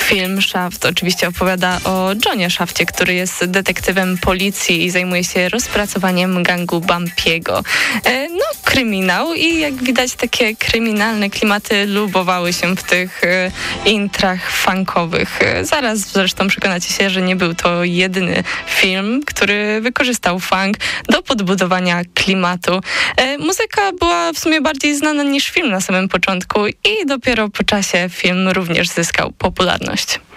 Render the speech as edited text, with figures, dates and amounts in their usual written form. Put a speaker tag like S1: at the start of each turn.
S1: Film Shaft oczywiście opowiada o Johnie Shaftie, który jest detektywem policji i zajmuje się rozpracowaniem gangu Bumpiego. Kryminał i jak widać takie kryminalne klimaty lubowały się w tych intrach funkowych. Zaraz zresztą przekonacie się, że nie był to jedyny film, który wykorzystał funk do podbudowania klimatu. Muzyka była w sumie bardziej znana niż film na samym początku i dopiero po czasie film również zyskał popularność.